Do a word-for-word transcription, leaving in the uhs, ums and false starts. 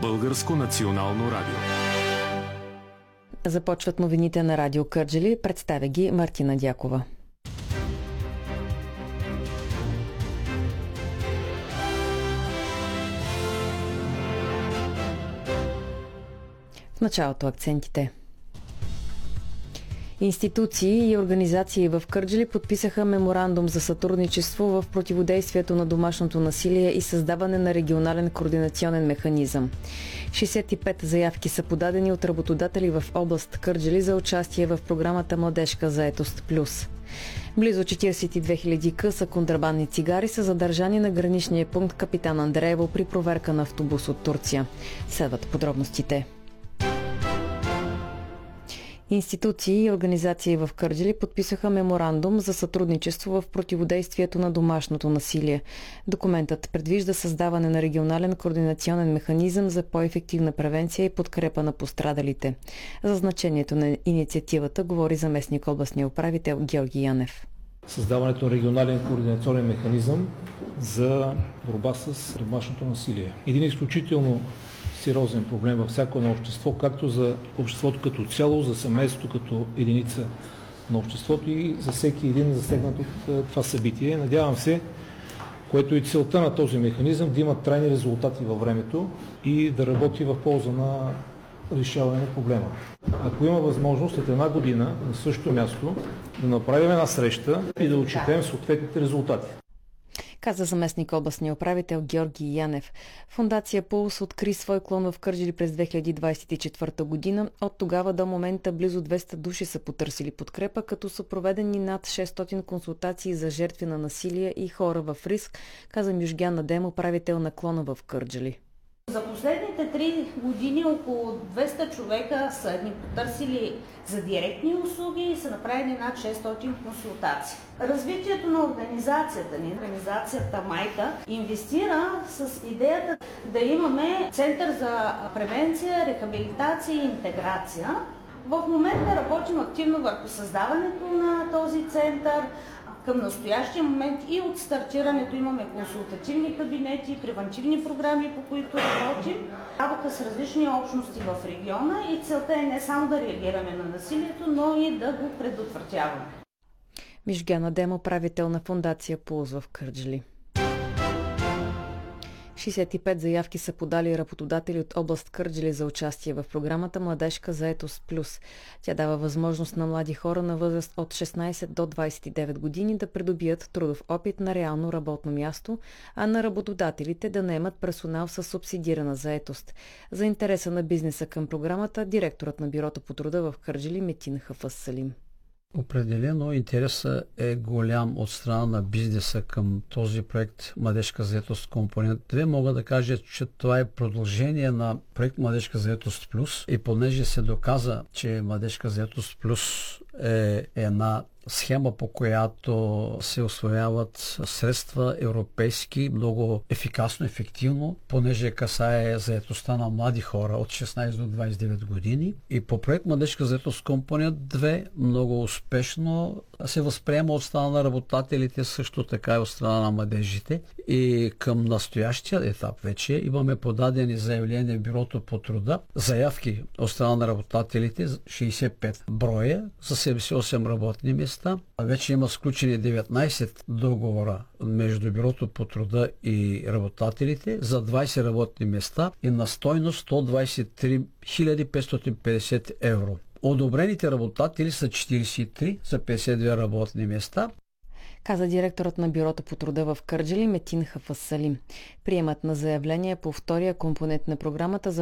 Българско национално радио. Започват новините на Радио Кърджали. Представя ги Мартина Дякова. В началото акцентите. Институции и организации в Кърджали подписаха меморандум за сътрудничество в противодействието на домашното насилие и създаване на регионален координационен механизъм. шейсет и пет заявки са подадени от работодатели в област Кърджали за участие в програмата Младежка заетост плюс. Близо четиридесет и две хиляди къса контрабандни цигари са задържани на граничния пункт Капитан Андреево при проверка на автобус от Турция. Следват подробностите. Институции и организации в Кърджали подписаха меморандум за сътрудничество в противодействието на домашното насилие. Документът предвижда създаване на регионален координационен механизъм за по-ефективна превенция и подкрепа на пострадалите. За значението на инициативата говори заместник областния управител Георги Янев. Създаването на регионален координационен механизъм за борба с домашното насилие. Един изключително сериозен проблем във всяко едно общество, както за обществото като цяло, за семейството като единица на обществото и за всеки един засегнат от това събитие. Надявам се, което и целта на този механизъм, да има трайни резултати във времето и да работи в полза на решаване на проблема. Ако има възможност след една година на същото място да направим една среща и да отчетем съответните резултати. Каза заместник областния управител Георги Янев. Фондация Пулс откри свой клон в Кърджали през две хиляди двадесет и четвърта година. От тогава до момента близо двеста души са потърсили подкрепа, като са проведени над шестстотин консултации за жертви на насилие и хора в риск, каза Мюжгян Адем, управител на клона в Кърджали. За последните три години около двеста човека са ни потърсили за директни услуги и са направили над шестстотин консултации. Развитието на организацията ни, организацията Майка, инвестира с идеята да имаме център за превенция, рехабилитация и интеграция. В момента работим активно върху създаването на този център. Към настоящия момент и от стартирането имаме консултативни кабинети, превантивни програми, по които работим. Работа с различни общности в региона и целта е не само да реагираме на насилието, но и да го предотвратяваме. Мишгян Адем, управител на фондация Пулс в Кърджали. шейсет и пет заявки са подали работодатели от област Кърджали за участие в програмата Младежка заетост плюс. Тя дава възможност на млади хора на възраст от шестнадесет до двадесет и девет години да придобият трудов опит на реално работно място, а на работодателите да наемат персонал със субсидирана заетост. За интереса на бизнеса към програмата, директорът на бюрото по труда в Кърджали Метин Хафъз Салим. Определено интересът е голям от страна на бизнеса към този проект Младежка заетост компонент две. Мога да кажа, че това е продължение на проект Младежка заетост плюс и понеже се доказа, че Младежка заетост плюс е една схема, по която се усвояват средства европейски много ефикасно, ефективно, понеже касае заетостта на млади хора от шестнадесет до двадесет и девет години. И по проект Младежка заетост компонент две много успешно се възприема от страна на работодателите, също така и от страна на младежите. И към настоящия етап вече имаме подадени заявления в бюрото по труда, заявки от страна на работодателите шейсет и пет броя за седемдесет и осем работни места. Вече има сключени деветнадесет договора между бюрото по труда и работодателите за двадесет работни места и на стойност сто двадесет и три хиляди петстотин и петдесет евро. Одобрените работодатели са четиридесет и три за петдесет и две работни места. Каза директорът на бюрото по труда в Кърджали Метин Хафъз Салим. Приемът на заявление по втория компонент на програмата за